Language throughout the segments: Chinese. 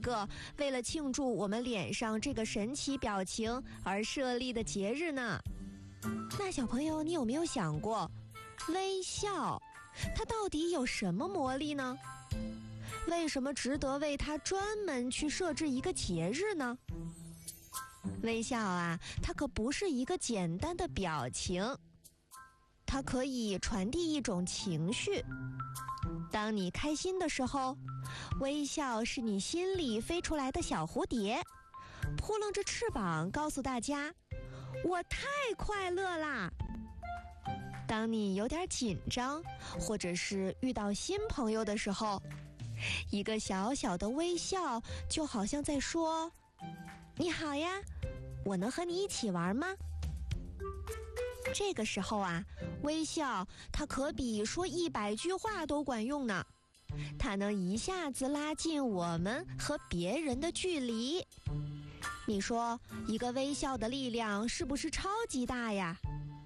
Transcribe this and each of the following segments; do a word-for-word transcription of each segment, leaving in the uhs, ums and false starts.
个为了庆祝我们脸上这个神奇表情而设立的节日呢。那小朋友，你有没有想过，微笑它到底有什么魔力呢？为什么值得为它专门去设置一个节日呢？微笑啊，它可不是一个简单的表情，它可以传递一种情绪。当你开心的时候，微笑是你心里飞出来的小蝴蝶，扑棱着翅膀告诉大家，我太快乐啦。当你有点紧张，或者是遇到新朋友的时候，一个小小的微笑就好像在说，你好呀，我能和你一起玩吗？这个时候啊，微笑它可比说一百句话都管用呢，它能一下子拉近我们和别人的距离。你说一个微笑的力量是不是超级大呀？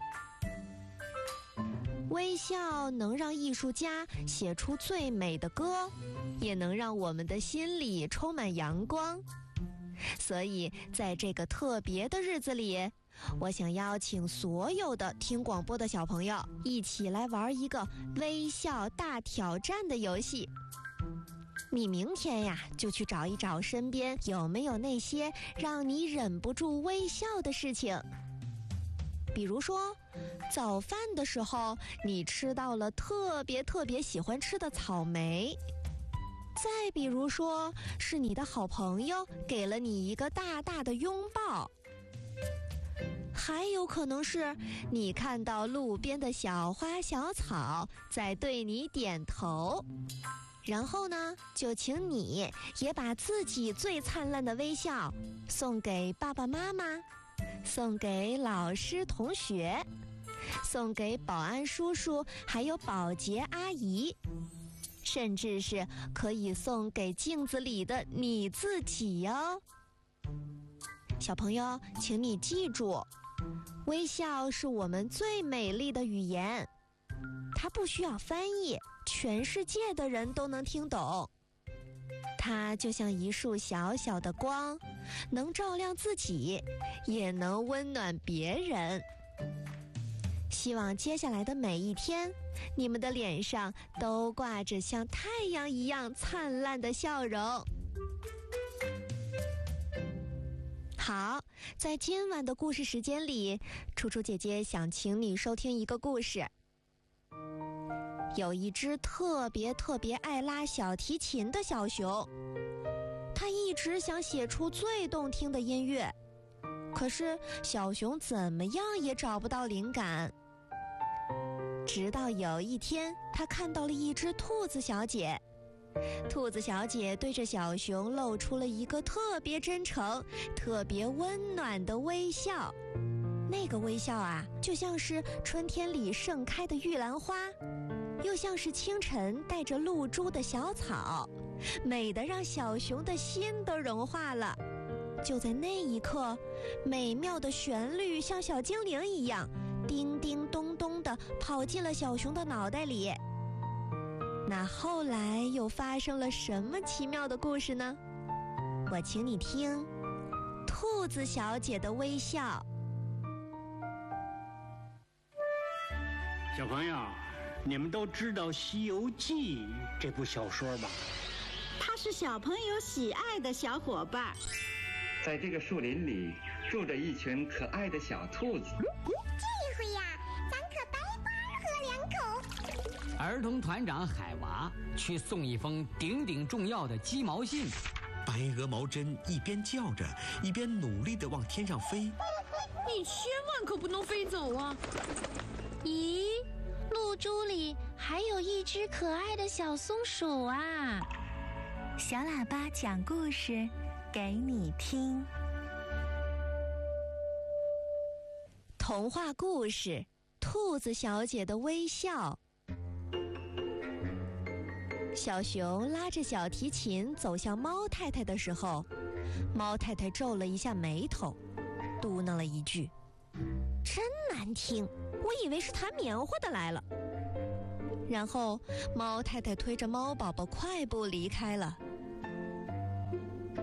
微笑能让艺术家写出最美的歌，也能让我们的心里充满阳光。所以在这个特别的日子里，我想邀请所有的听广播的小朋友一起来玩一个微笑大挑战的游戏。你明天呀，就去找一找身边有没有那些让你忍不住微笑的事情。比如说，早饭的时候你吃到了特别特别喜欢吃的草莓。再比如说，是你的好朋友给了你一个大大的拥抱。还有可能是你看到路边的小花小草在对你点头。然后呢，就请你也把自己最灿烂的微笑送给爸爸妈妈，送给老师同学，送给保安叔叔还有保洁阿姨，甚至是可以送给镜子里的你自己哟。小朋友，请你记住，微笑是我们最美丽的语言，它不需要翻译，全世界的人都能听懂。它就像一束小小的光，能照亮自己，也能温暖别人。希望接下来的每一天，你们的脸上都挂着像太阳一样灿烂的笑容。好，在今晚的故事时间里，楚楚姐姐想请你收听一个故事。有一只特别特别爱拉小提琴的小熊，它一直想写出最动听的音乐，可是小熊怎么样也找不到灵感。直到有一天，它看到了一只兔子小姐。兔子小姐对着小熊露出了一个特别真诚、特别温暖的微笑。那个微笑啊，就像是春天里盛开的玉兰花，又像是清晨带着露珠的小草，美得让小熊的心都融化了。就在那一刻，美妙的旋律像小精灵一样，叮叮咚咚地跑进了小熊的脑袋里。那后来又发生了什么奇妙的故事呢？我请你听兔子小姐的微笑。 小朋友，你们都知道《西游记》这部小说吧？ 它是小朋友喜爱的小伙伴。 在这个树林里住着一群可爱的小兔子。 这回呀，咱可白瓜喝两口。 儿童团长海娃去送一封顶顶重要的鸡毛信。 白鹅毛针一边叫着，一边努力地往天上飞。 你千万可不能飞走啊！ 咦，露珠里还有一只可爱的小松鼠啊！ 小喇叭讲故事给你听。 童话故事《兔子小姐的微笑》。小熊拉着小提琴走向猫太太的时候，猫太太皱了一下眉头，嘟囔了一句：“真难听，我以为是弹棉花的来了。”然后猫太太推着猫宝宝快步离开了。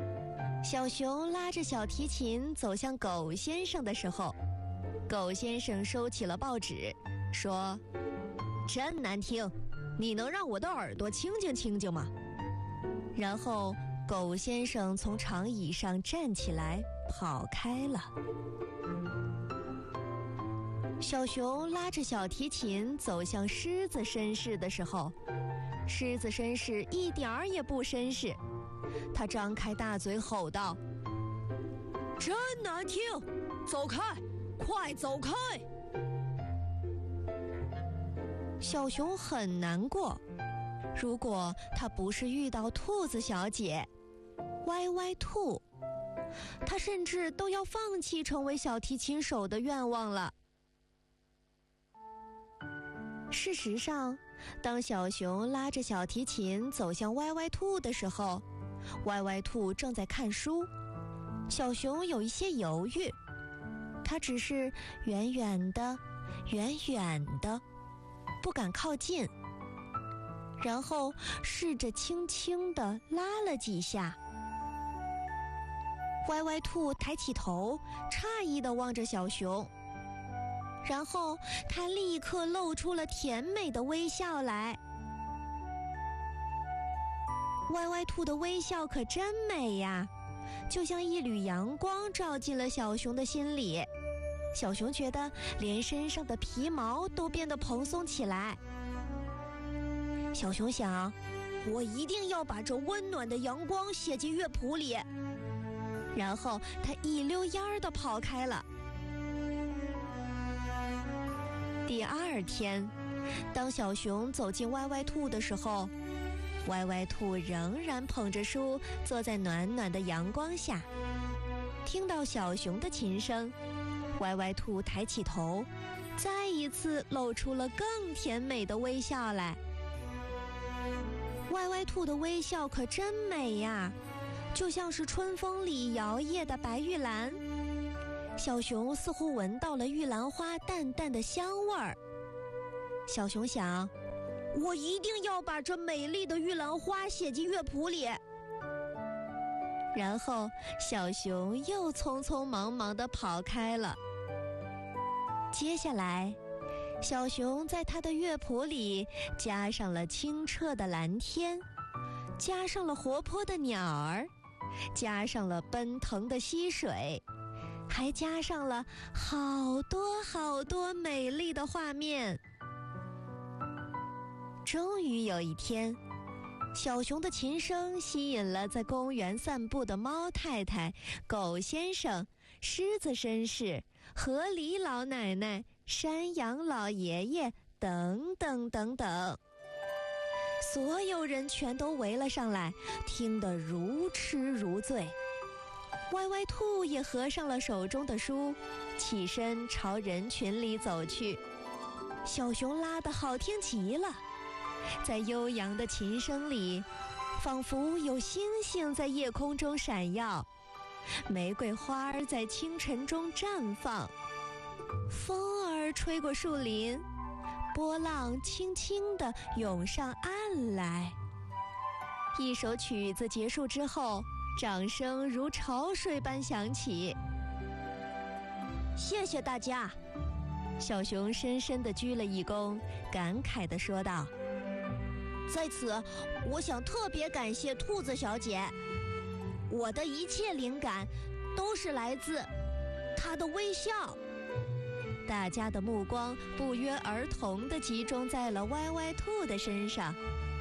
小熊拉着小提琴走向狗先生的时候，狗先生收起了报纸，说：“真难听，你能让我的耳朵清静清静吗？”然后狗先生从长椅上站起来跑开了。小熊拉着小提琴走向狮子绅士的时候，狮子绅士一点儿也不绅士，他张开大嘴吼道：“真难听，走开，快走开！”小熊很难过，如果他不是遇到兔子小姐歪歪兔，他甚至都要放弃成为小提琴手的愿望了。事实上，当小熊拉着小提琴走向歪歪兔的时候，歪歪兔正在看书。小熊有一些犹豫，他只是远远的远远的不敢靠近，然后试着轻轻地拉了几下。歪歪兔抬起头，诧异地望着小熊，然后他立刻露出了甜美的微笑来。歪歪兔的微笑可真美呀，就像一缕阳光照进了小熊的心里。小熊觉得连身上的皮毛都变得蓬松起来。小熊想，我一定要把这温暖的阳光写进乐谱里。然后他一溜烟儿地跑开了。第二天，当小熊走进歪歪兔的时候，歪歪兔仍然捧着书坐在暖暖的阳光下。听到小熊的琴声，歪歪兔抬起头，再一次露出了更甜美的微笑来。歪歪兔的微笑可真美呀，就像是春风里摇曳的白玉兰。小熊似乎闻到了玉兰花淡淡的香味儿。小熊想，我一定要把这美丽的玉兰花写进乐谱里。然后小熊又匆匆忙忙地跑开了。接下来，小熊在他的乐谱里加上了清澈的蓝天，加上了活泼的鸟儿，加上了奔腾的溪水，还加上了好多好多美丽的画面。终于有一天，小熊的琴声吸引了在公园散步的猫太太、狗先生、狮子绅士、河狸老奶奶、山羊老爷爷等等等等。所有人全都围了上来，听得如痴如醉。歪歪兔也合上了手中的书，起身朝人群里走去。小熊拉得好听极了，在悠扬的琴声里，仿佛有星星在夜空中闪耀，玫瑰花儿在清晨中绽放，风儿吹过树林，波浪轻轻地涌上岸来。一首曲子结束之后，掌声如潮水般响起。谢谢大家，小熊深深地鞠了一躬，感慨地说道：在此，我想特别感谢兔子小姐，我的一切灵感都是来自她的微笑。大家的目光不约而同地集中在了歪歪兔的身上。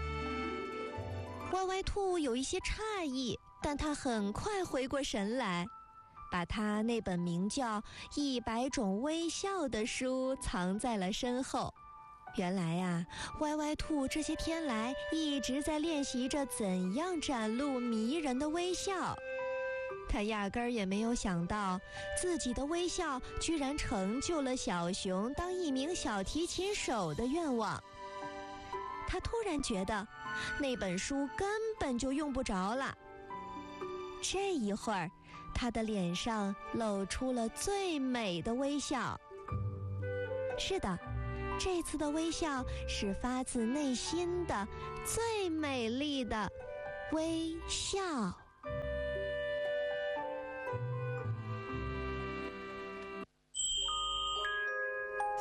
歪歪兔有一些诧异，但他很快回过神来，把他那本名叫《一百种微笑》的书藏在了身后。原来呀、啊，歪歪兔这些天来一直在练习着怎样展露迷人的微笑。他压根儿也没有想到，自己的微笑居然成就了小熊当一名小提琴手的愿望。他突然觉得，那本书根本就用不着了。这一会儿，他的脸上露出了最美的微笑。是的，这次的微笑是发自内心的、最美丽的微笑。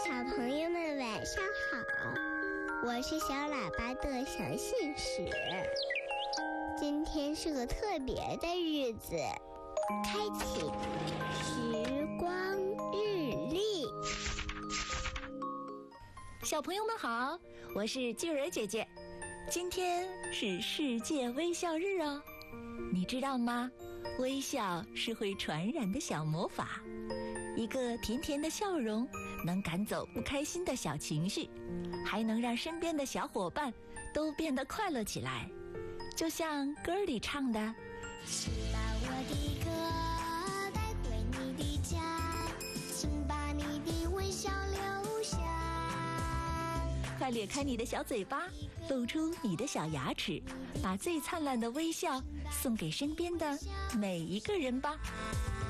小朋友们晚上好，我是小喇叭的小信使。今天是个特别的日子，开启时光日历。 小朋友们好，我是巨儿姐姐。今天是世界微笑日哦，你知道吗？微笑是会传染的小魔法，一个甜甜的笑容能赶走不开心的小情绪，还能让身边的小伙伴都变得快乐起来。就像歌里唱的， 是把我的歌带回你的家，请把你的微笑留下。 快咧开你的小嘴巴，露出你的小牙齿，把最灿烂的微笑送给身边的每一个人吧。